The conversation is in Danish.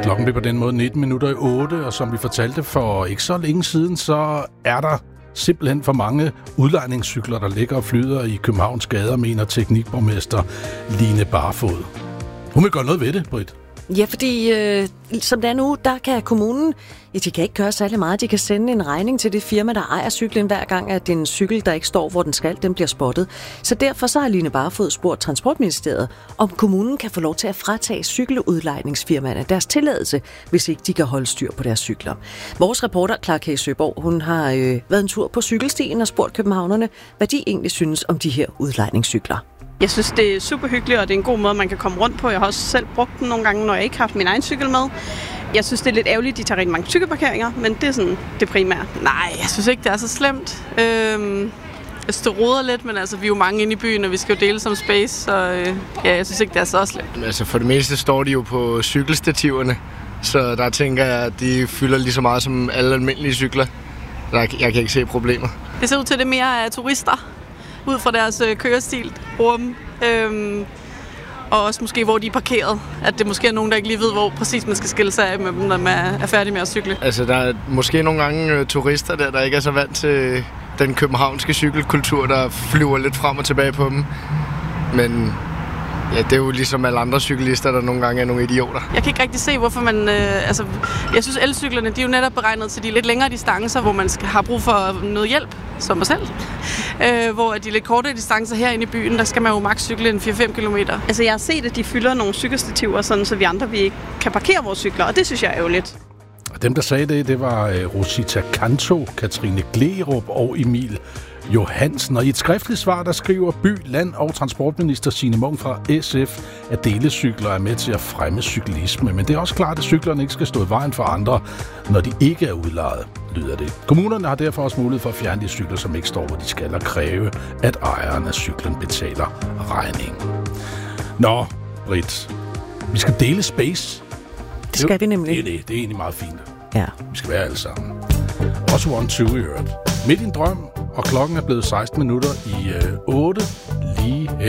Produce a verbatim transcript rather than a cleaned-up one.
Klokken bliver på den måde nitten minutter i otte, og som vi fortalte for ikke så længe siden, så er der simpelthen for mange udlejningscykler, der ligger og flyder i Københavns gader, mener teknikborgmester Line Barfod. Hun vil gøre noget ved det, Britt. Ja, fordi øh, som det er nu, der kan kommunen, ja, de kan ikke gøre særlig meget. De kan sende en regning til det firma, der ejer cyklen, hver gang, at en cykel, der ikke står, hvor den skal, den bliver spottet. Så derfor så har Line Barfod spurgt Transportministeriet, om kommunen kan få lov til at fratage cykeludlejningsfirmaerne deres tilladelse, hvis ikke de kan holde styr på deres cykler. Vores reporter, Clara K. Søborg, hun har øh, været en tur på cykelstien og spurgt københavnerne, hvad de egentlig synes om de her udlejningscykler. Jeg synes, det er super hyggeligt, og det er en god måde, man kan komme rundt på. Jeg har også selv brugt den nogle gange, når jeg ikke har haft min egen cykel med. Jeg synes, det er lidt ærgerligt, de tager rigtig mange cykelparkeringer, men det er sådan det primære. Nej, jeg synes ikke, det er så slemt. Øhm, jeg synes, det roder lidt, men altså, vi er jo mange inde i byen, og vi skal jo dele som space, så øh, ja, jeg synes ikke, det er så slemt. Altså, for det meste står de jo på cykelstativerne, så der tænker jeg, at de fylder lige så meget som alle almindelige cykler. Jeg kan ikke se problemer. Det ser ud til, det mere af turister, ud fra deres øh, kørestil, bruger dem. Øhm, og også måske, hvor de er parkeret. At det måske er nogen, der ikke lige ved, hvor præcis man skal skille sig af med dem, når man er færdig med at cykle. Altså, der er måske nogle gange øh, turister der, der ikke er så vant til den københavnske cykelkultur, der flyver lidt frem og tilbage på dem. Men ja, det er jo ligesom alle andre cyklister, der nogle gange er nogle idioter. Jeg kan ikke rigtig se, hvorfor man... Øh, altså, jeg synes, elcyklerne, de er jo netop beregnet til de lidt længere distancer, hvor man skal have brug for noget hjælp, som mig selv. Øh, hvor de lidt korte distancer herinde i byen, der skal man jo maks cykle en fire til fem kilometer. Altså, jeg har set, at de fylder nogle cykelstativer, sådan, så vi andre vi ikke kan parkere vores cykler, og det synes jeg er jo lidt. Dem, der sagde det, det var Rosita Kanto, Katrine Glerup og Emil Johansen. Og i et skriftligt svar, der skriver by-, land- og transportminister Signe Munk fra S F, at delecykler er med til at fremme cyklisme. Men det er også klart, at cyklerne ikke skal stå i vejen for andre, når de ikke er udlejet, lyder det. Kommunerne har derfor også mulighed for at fjerne de cykler, som ikke står, hvor de skal, og kræve, at ejeren af cyklen betaler regningen. Nå, Britt, vi skal dele space. Det skal vi nemlig. Det er det. Det er egentlig meget fint. Ja. Vi skal være alle sammen. Også one two i øvrigt. Midt i en drøm, og klokken er blevet seksten minutter i øh, otte lige